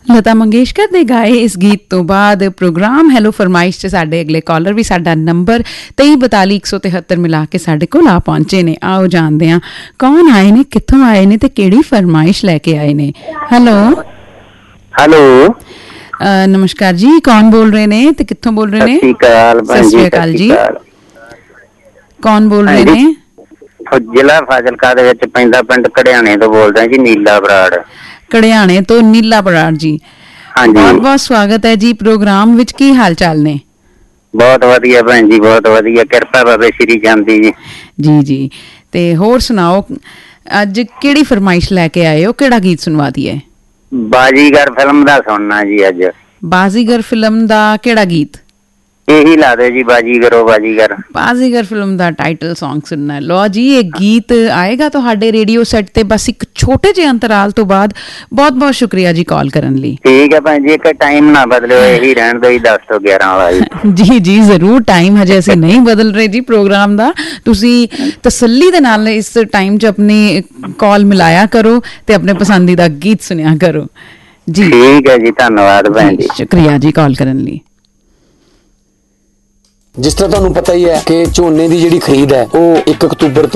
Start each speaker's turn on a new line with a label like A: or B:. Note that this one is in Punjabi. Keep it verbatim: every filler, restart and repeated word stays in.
A: लता मंगेशकर ਦੇ ਗਾਏ ਇਸ ਗੀਤ ਤੋਂ ਬਾਅਦ ਪ੍ਰੋਗਰਾਮ ਹੈਲੋ ਫਰਮਾਇਸ਼ 'ਚ ਸਾਡੇ ਅਗਲੇ ਕਾਲਰ ਵੀ ਸਾਡਾ ਨੰਬਰ ਤੇਈ ਬਤਾਲੀ ਇੱਕ ਸੌ ਤਿਹੱਤਰ ਮਿਲਾ ਕੇ ਸਾਡੇ ਕੋਲ ਆ ਪਹੁੰਚੇ ਨੇ। ਆਓ ਜਾਣਦੇ ਹਾਂ ਕੌਣ ਆਏ ਨੇ, ਕਿੱਥੋਂ ਆਏ ਨੇ ਤੇ ਕਿਹੜੀ ਫਰਮਾਇਸ਼ ਲੈ ਕੇ ਆਏ ਨੇ। ਹੈਲੋ
B: ਹੈਲੋ
A: ਨਮਸਕਾਰ ਜੀ, ਕੌਣ ਬੋਲ ਰਹੇ ਨੇ ਤੇ ਕਿੱਥੋਂ ਬੋਲ ਰਹੇ ਨੇ? ਸਤਿ ਸ਼੍ਰੀ ਅਕਾਲ ਜੀ, ਕੌਣ ਬੋਲ ਰਹੇ ਨੇ?
B: ਜ਼ਿਲ੍ਹਾ ਫਾਜ਼ਿਲਕਾ ਦੇ ਵਿੱਚ ਪੈਂਦਾ ਪਿੰਡ ਕੜਿਆਣੇ ਤੋਂ ਬੋਲਦਾ ਜੀ, ਨੀਲਾ ਬਰਾੜ।
A: ਕੜਿਆਣੇ ਤੋਂ ਨੀਲਾ ਬਰਾੜ ਜੀ, ਬਹੁਤ ਬਹੁਤ ਸਵਾਗਤ ਹੈ ਜੀ ਪ੍ਰੋਗਰਾਮ ਵਿੱਚ। ਕੀ ਹਾਲ ਚਾਲ ਨੇ?
B: ਬਹੁਤ ਵਧੀਆ ਭੈਣ ਜੀ, ਬਹੁਤ ਵਧੀਆ, ਕਿਰਪਾ ਬਾਬੇ ਸ਼੍ਰੀ ਚੰਦ ਦੀ ਜੀ।
A: ਜੀ ਜੀ, ਤੇ ਹੋਰ ਸੁਣਾਓ ਅੱਜ ਕਿਹੜੀ ਫਰਮਾਇਸ਼ ਲੈ ਕੇ ਆਏ ਹੋ, ਕਿਹੜਾ ਗੀਤ ਸੁਣਵਾ ਦਈਏ?
B: ਬਾਜੀਗਰ ਫਿਲਮ ਦਾ ਸੁਣਨਾ ਜੀ ਅੱਜ।
A: ਬਾਜ਼ੀਗਰ ਫਿਲਮ ਦਾ ਕਿਹੜਾ ਗੀਤ?
B: ਇਹੀ ਲਾ ਦਿਓ ਜੀ, ਬਾਜੀਗਰੋ ਬਾਜੀਗਰ।
A: ਬਾਜ਼ੀਗਰ ਫਿਲਮ ਦਾ ਟਾਈਟਲ ਸੌਂਗ ਸੁਣਨਾ। ਲਓ ਜੀ, ਇਹ ਗੀਤ ਆਏਗਾ ਤੁਹਾਡੇ ਰੇਡੀਓ ਸੈੱਟ ਤੇ ਬਸ ਇੱਕ ਛੋਟੇ ਜਿਹੇ ਅੰਤਰਾਲ ਤੋਂ ਬਾਅਦ। ਬਹੁਤ ਬਹੁਤ ਸ਼ੁਕਰੀਆ ਜੀ ਕਾਲ ਕਰਨ ਲਈ।
B: ਠੀਕ ਹੈ ਭੈਣ ਜੀ, ਇੱਕ ਟਾਈਮ ਨਾ ਬਦਲਿਓ, ਇਹੀ ਰਹਿਣ ਦਿਓ ਜੀ ਦਸ ਤੋਂ ਗਿਆਰਾਂ ਵਾਲਾ ਜੀ।
A: ਜੀ ਜੀ ਜ਼ਰੂਰ, ਟਾਈਮ ਹਜੇ ਅਸੀਂ ਨਹੀਂ ਬਦਲ ਰਹੇ ਜੀ ਪ੍ਰੋਗਰਾਮ ਦਾ। ਤੁਸੀਂ ਤਸੱਲੀ ਦੇ ਨਾਲ ਇਸ ਟਾਈਮ 'ਚ ਆਪਣੀ ਕਾਲ ਮਿਲਾਇਆ ਕਰੋ ਤੇ ਆਪਣੇ ਪਸੰਦੀਦਾ ਗੀਤ ਸੁਣਿਆ ਕਰੋ ਜੀ।
B: ਠੀਕ ਹੈ ਜੀ, ਧੰਨਵਾਦ ਭੈਣ ਜੀ,
A: ਸ਼ੁਕਰੀਆ ਜੀ ਕਾਲ ਕਰਨ ਲਈ।
C: ਜਿਸ ਤਰ੍ਹਾਂ ਤੁਹਾਨੂੰ ਪਤਾ ਹੀ ਹੈ ਕਿ ਝੋਨੇ ਦੀ ਜਿਹੜੀ ਖਰੀਦ ਹੈ ਉਹ ਇੱਕ ਅਕਤੂਬਰ